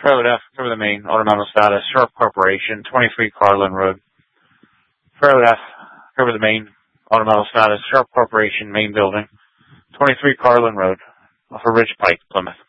Fairwood F, cover the main, ornamental status, Sharp Corporation, 23 Carlin Road. Fairwood F, cover the main, ornamental status, Sharp Corporation, main building, 23 Carlin Road, off of Ridge Pike, Plymouth.